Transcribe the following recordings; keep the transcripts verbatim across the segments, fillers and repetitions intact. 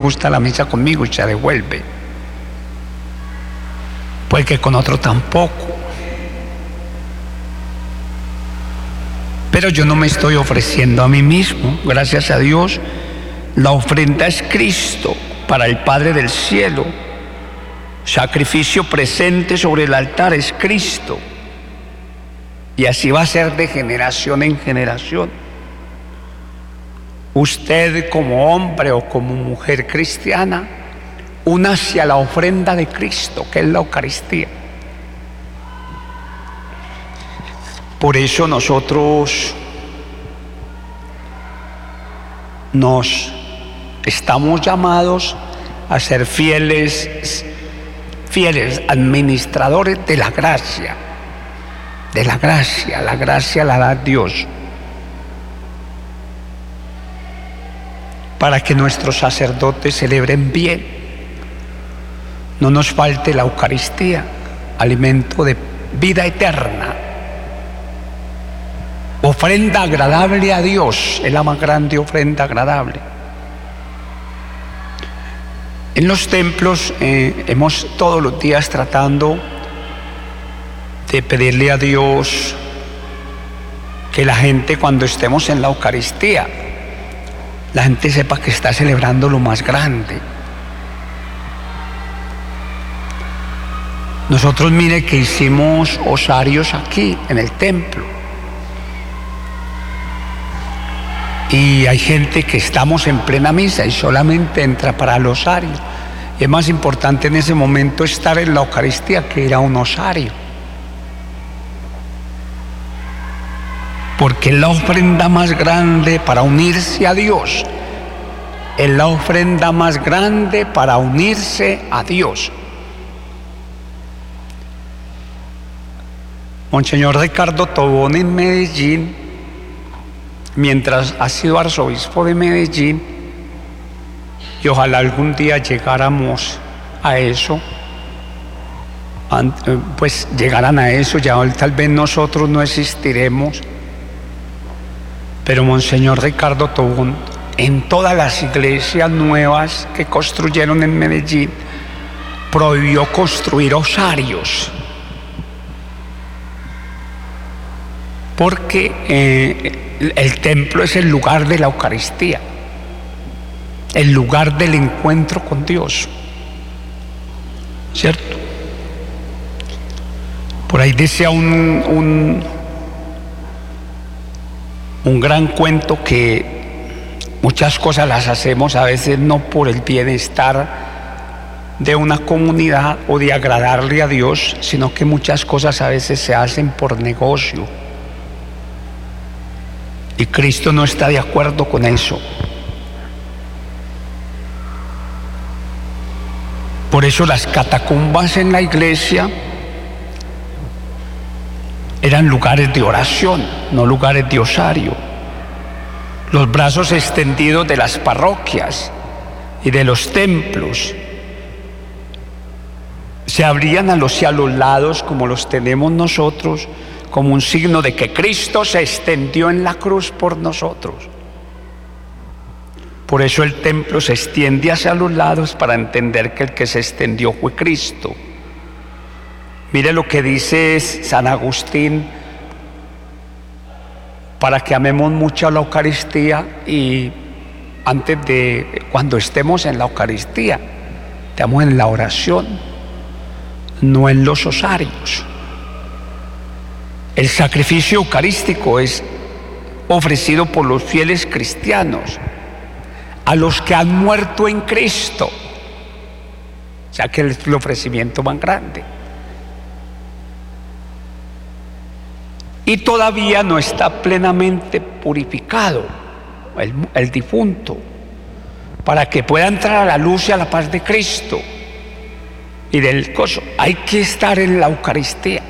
gusta la misa conmigo y se devuelve. Puede que con otro tampoco. Pero yo no me estoy ofreciendo a mí mismo. Gracias a Dios, la ofrenda es Cristo para el Padre del cielo. Sacrificio presente sobre el altar es Cristo. Y así va a ser de generación en generación. Usted como hombre o como mujer cristiana, únase a la ofrenda de Cristo, que es la Eucaristía. Por eso nosotros nos estamos llamados a ser fieles, fieles administradores de la gracia, de la gracia. La gracia la da Dios, para que nuestros sacerdotes celebren bien, no nos falte la Eucaristía, alimento de vida eterna. Ofrenda agradable a Dios, es la más grande ofrenda agradable. En los templos eh, hemos todos los días tratando de pedirle a Dios que la gente, cuando estemos en la Eucaristía, la gente sepa que está celebrando lo más grande. Nosotros mire que hicimos osarios aquí en el templo. Y hay gente que estamos en plena misa y solamente entra para el osario. Y es más importante en ese momento estar en la Eucaristía que ir a un osario. Porque es la ofrenda más grande para unirse a Dios. Es la ofrenda más grande para unirse a Dios. Monseñor Ricardo Tobón en Medellín, mientras ha sido arzobispo de Medellín, y ojalá algún día llegáramos a eso, pues llegaran a eso, ya tal vez nosotros no existiremos, pero Monseñor Ricardo Tobón, en todas las iglesias nuevas que construyeron en Medellín, prohibió construir osarios, porque eh, el templo es el lugar de la Eucaristía, el lugar del encuentro con Dios, ¿cierto? Por ahí decía un, un, un gran cuento que muchas cosas las hacemos a veces no por el bienestar de una comunidad o de agradarle a Dios, sino que muchas cosas a veces se hacen por negocio. Y Cristo no está de acuerdo con eso. Por eso las catacumbas en la iglesia eran lugares de oración, no lugares de osario. Los brazos extendidos de las parroquias y de los templos se abrían a los, y a los lados, como los tenemos nosotros, como un signo de que Cristo se extendió en la cruz por nosotros. Por eso el templo se extiende hacia los lados, para entender que el que se extendió fue Cristo. Mire lo que dice San Agustín, para que amemos mucho la Eucaristía, y antes de, cuando estemos en la Eucaristía, estamos en la oración, no en los osarios. El sacrificio eucarístico es ofrecido por los fieles cristianos a los que han muerto en Cristo, o sea que es el ofrecimiento más grande. Y todavía no está plenamente purificado el, el difunto, para que pueda entrar a la luz y a la paz de Cristo y del gozo. Hay que estar en la Eucaristía.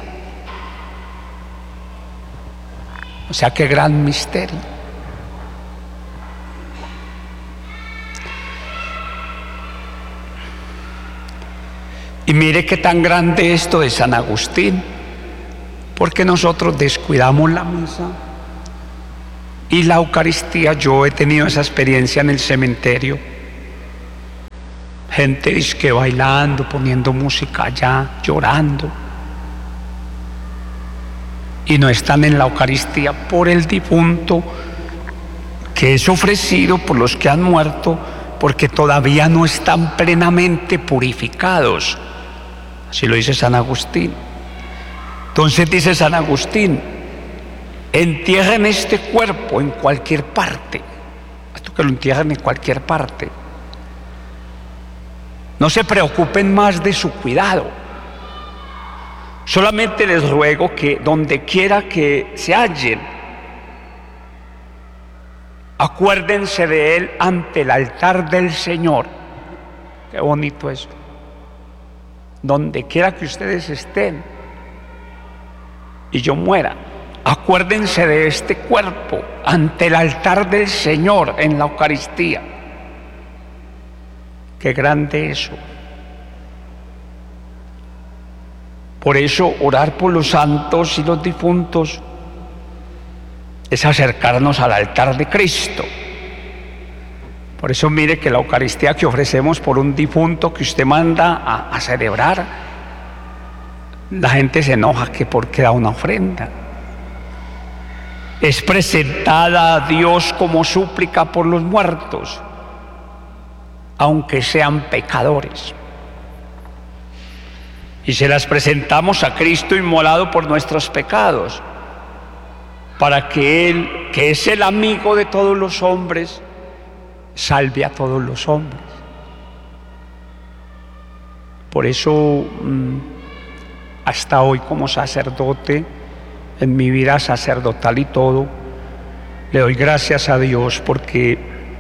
O sea, qué gran misterio. Y mire qué tan grande esto de San Agustín, porque nosotros descuidamos la misa y la Eucaristía. Yo he tenido esa experiencia en el cementerio. Gente disque bailando, poniendo música allá, llorando. Y no están en la Eucaristía por el difunto que es ofrecido por los que han muerto, porque todavía no están plenamente purificados. Así lo dice San Agustín. Entonces dice San Agustín, entierren este cuerpo en cualquier parte. Esto que lo entierren en cualquier parte. No se preocupen más de su cuidado. Solamente les ruego que donde quiera que se hallen, acuérdense de él ante el altar del Señor. Qué bonito eso. Donde quiera que ustedes estén y yo muera, acuérdense de este cuerpo ante el altar del Señor en la Eucaristía. Qué grande eso. Por eso orar por los santos y los difuntos es acercarnos al altar de Cristo. Por eso mire que la Eucaristía que ofrecemos por un difunto que usted manda a, a celebrar, la gente se enoja que porque da una ofrenda. Es presentada a Dios como súplica por los muertos, aunque sean pecadores. Y se las presentamos a Cristo inmolado por nuestros pecados, para que Él, que es el amigo de todos los hombres, salve a todos los hombres. Por eso, hasta hoy como sacerdote, en mi vida sacerdotal y todo, le doy gracias a Dios porque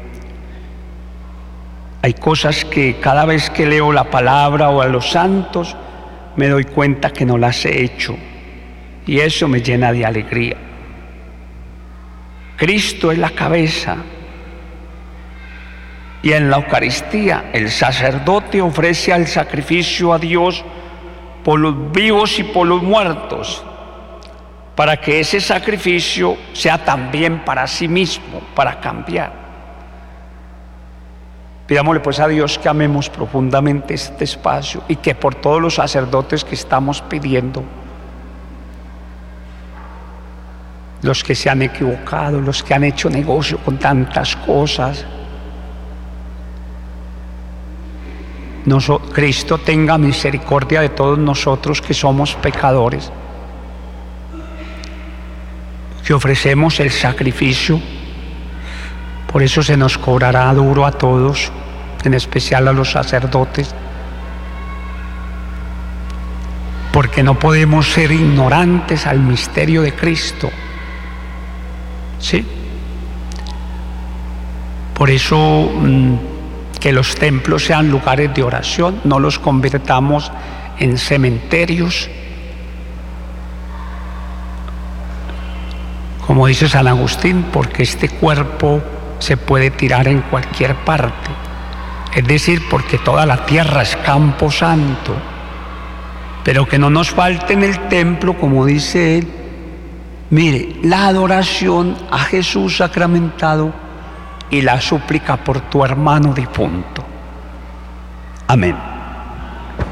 hay cosas que cada vez que leo la palabra o a los santos, me doy cuenta que no las he hecho, y eso me llena de alegría. Cristo es la cabeza, y en la Eucaristía el sacerdote ofrece al sacrificio a Dios por los vivos y por los muertos, para que ese sacrificio sea también para sí mismo, para cambiar. Pidámosle pues a Dios que amemos profundamente este espacio y que por todos los sacerdotes que estamos pidiendo, los que se han equivocado, los que han hecho negocio con tantas cosas, nos, Cristo tenga misericordia de todos nosotros que somos pecadores, que ofrecemos el sacrificio. Por eso se nos cobrará duro a todos, en especial a los sacerdotes, porque no podemos ser ignorantes al misterio de Cristo. ¿Sí? Por eso mmm, que los templos sean lugares de oración, no los convirtamos en cementerios. Como dice San Agustín, porque este cuerpo se puede tirar en cualquier parte, es decir, porque toda la tierra es campo santo, pero que no nos falte en el templo, como dice él, mire, la adoración a Jesús sacramentado y la súplica por tu hermano difunto. Amén.